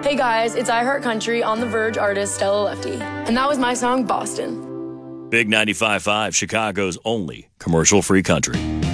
Hey guys, it's iHeart Country on the Verge artist Stella Lefty. And that was my song, Boston. Big 95.5, Chicago's only commercial-free country.